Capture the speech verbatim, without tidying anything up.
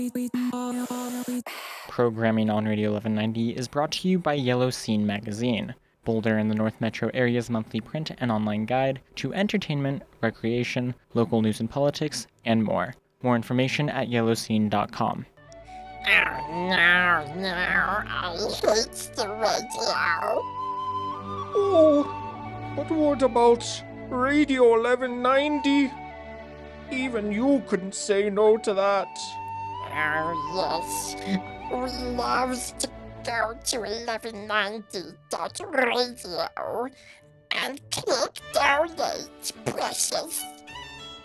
Programming on Radio eleven ninety is brought to you by Yellow Scene Magazine, Boulder and the North Metro area's monthly print and online guide to entertainment, recreation, local news and politics, and more. More information at yellow scene dot com. Oh, no, no, I hate the radio. Oh, but what about Radio eleven ninety? Even you couldn't say no to that. Oh, yes. We love to go to eleven ninety dot radio and click donate, precious.